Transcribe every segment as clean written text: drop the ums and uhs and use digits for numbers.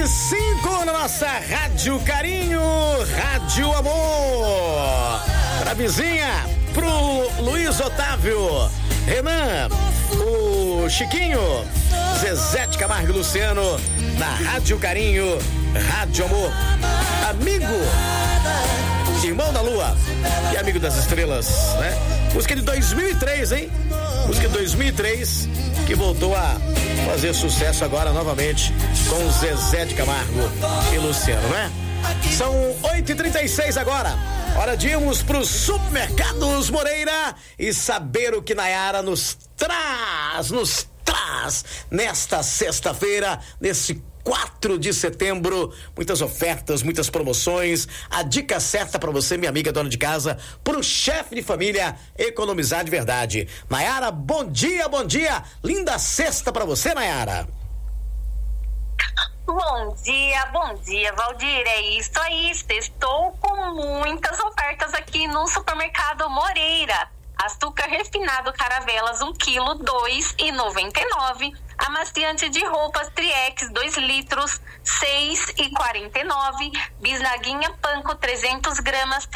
8h05 na nossa Rádio Carinho, Rádio Amor. Pra vizinha, pro Luiz Otávio, Renan, o Chiquinho, Zezé de Camargo e Luciano, na Rádio Carinho, Rádio Amor. Amigo, irmão da lua e amigo das estrelas, né? Música de 2003, hein? Música de 2003, que voltou a fazer sucesso agora novamente com Zezé de Camargo e Luciano, né? São 8h36 agora. Hora de irmos pros Supermercados Moreira e saber o que Nayara nos traz nesta sexta-feira, nesse 4 de setembro, muitas ofertas, muitas promoções, a dica certa para você, minha amiga dona de casa, pro chefe de família economizar de verdade. Nayara, bom dia, linda sexta para você, Nayara. Bom dia, Valdir, é isso aí, estou com muitas ofertas aqui no Supermercado Moreira. Açúcar refinado Caravelas 1 kg, R$2,99. Amaciante de roupas Triex 2 litros, R$6,49. Bisnaguinha Panko 300 gramas,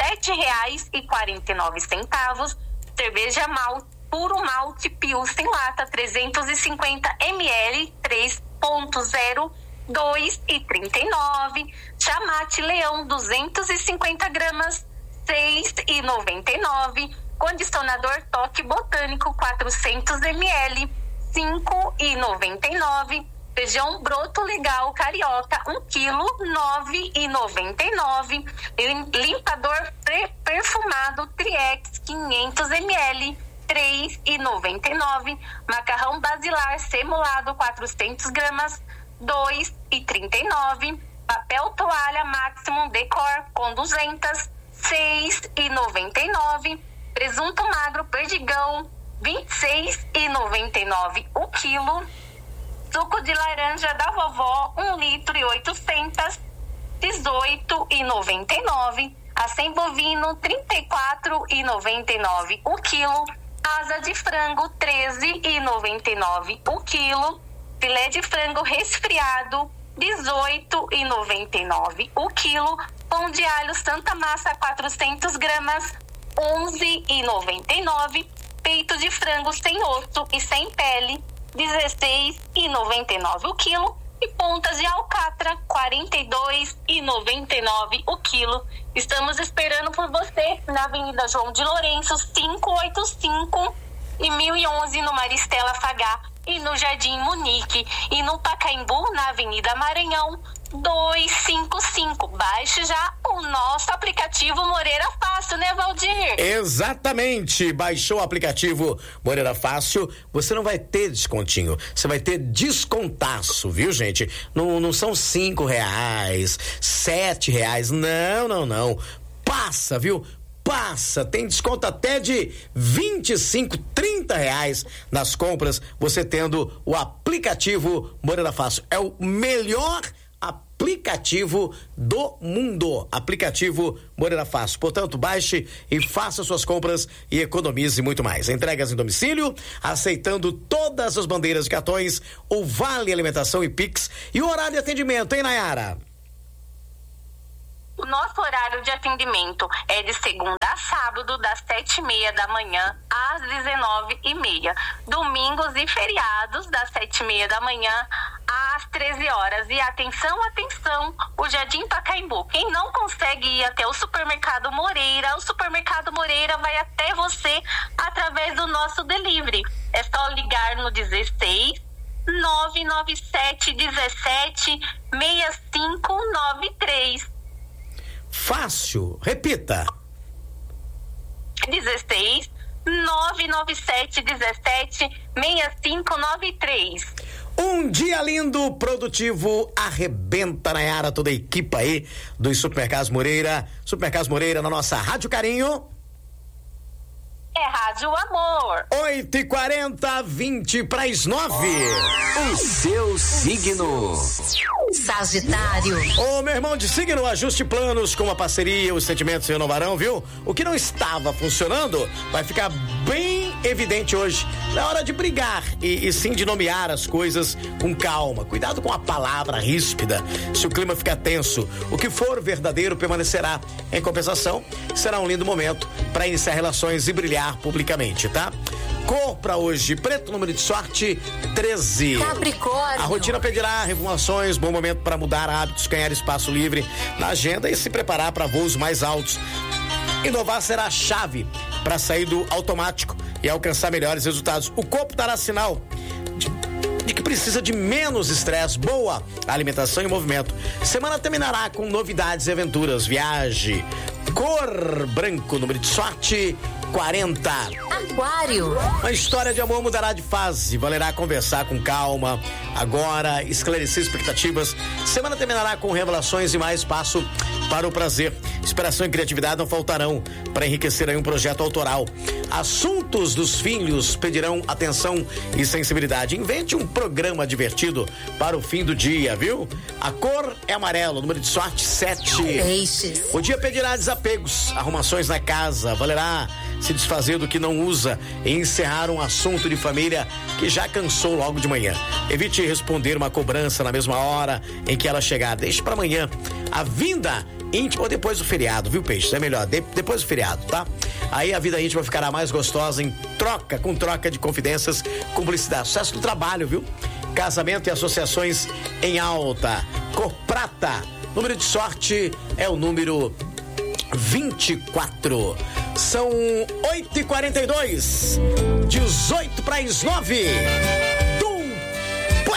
R$7,49. Cerveja puro malte Pilsen lata 350 ml, 3.0, R$2,39. Chamate Leão 250 gramas, R$6,99. Condicionador Toque Botânico 400 ml, R$5,99. Feijão broto legal carioca 1 kg, R$9,99. Limpador perfumado Triex 500 ml, R$3,99. Macarrão basilar semolado 400 gramas, R$2,39. Papel toalha Maximum Decor com 200, R$6,99. Presunto magro Perdigão, R$26,99 o quilo. Suco de laranja da vovó, 1 litro e 800, R$18,99. Acém bovino, R$34,99 o quilo. Asa de frango, R$13,99 o quilo. Filé de frango resfriado, R$18,99 o quilo. Pão de alho Santa Massa, 400 gramas, R$11,99. Peito de frango sem osso e sem pele, R$16,99 o quilo. E pontas de alcatra, R$42,99 o quilo. Estamos esperando por você na Avenida João de Lourenço, 585 e 1011 no Maristela Fagá e no Jardim Munique. E no Pacaembu, na Avenida Maranhão, 255. Baixe já o nosso aplicativo Moreira Fácil, né, Valdir? Exatamente. Baixou o aplicativo Moreira Fácil, você não vai ter descontinho, você vai ter descontaço, viu, gente? Não são R$5, R$7, não. Passa, viu? Passa, tem desconto até de R$25, R$30 nas compras, você tendo o aplicativo Moreira Fácil. É o melhor aplicativo do mundo, aplicativo Moreira Fácil. Portanto, baixe e faça suas compras e economize muito mais. Entregas em domicílio, aceitando todas as bandeiras de cartões, o Vale Alimentação e Pix. E o horário de atendimento, hein, Nayara? O nosso horário de atendimento é de segunda a sábado, das 7h30 da manhã às 19h30. Domingos e feriados, das 7h30 da manhã às 13 horas. E atenção, o Jardim Pacaembu. Quem não consegue ir até o Supermercado Moreira, o Supermercado Moreira vai até você através do nosso delivery. É só ligar no 16 997 17 6593. Fácil, repita. 16 997 17 6593. Um dia lindo, produtivo, arrebenta, Nayara, toda a equipe aí dos Supermercados Moreira. Supermercados Moreira na nossa Rádio Carinho. É Rádio Amor. 8h40, 8:20. O seu signo. Sagitário. Ô, meu irmão de signo, ajuste planos com uma parceria, os sentimentos se renovarão, viu? O que não estava funcionando vai ficar bem evidente hoje. Não é hora de brigar e sim de nomear as coisas com calma. Cuidado com a palavra ríspida. Se o clima ficar tenso, o que for verdadeiro permanecerá. Em compensação, será um lindo momento para iniciar relações e brilhar publicamente, tá? Cor pra hoje, preto, número de sorte 13. Capricórnio. A rotina pedirá reformulações, bom momento para mudar hábitos, ganhar espaço livre na agenda e se preparar para voos mais altos. Inovar será a chave para sair do automático e alcançar melhores resultados. O corpo dará sinal de que precisa de menos estresse, boa alimentação e movimento. Semana terminará com novidades e aventuras. Viaje. Cor branco, número de sorte 40. Aquário. Uma história de amor mudará de fase. Valerá conversar com calma. Agora, esclarecer expectativas. Semana terminará com revelações e mais espaço para o prazer. Inspiração e criatividade não faltarão para enriquecer aí um projeto autoral. Assuntos dos filhos pedirão atenção e sensibilidade. Invente um programa divertido para o fim do dia, viu? A cor é amarelo, número de sorte 7. Peixes. O dia pedirá desapegos, arrumações na casa. Valerá se desfazer do que não usa e encerrar um assunto de família que já cansou logo de manhã. Evite responder uma cobrança na mesma hora em que ela chegar. Deixe para amanhã. A vinda íntima ou depois do feriado, viu, Peixes? É melhor, depois do feriado, tá? Aí a vida íntima ficará mais gostosa com troca de confidências, cumplicidade. Sucesso do trabalho, viu? Casamento e associações em alta. Cor prata. Número de sorte é o número 24. São 8h42, 18 para as 9.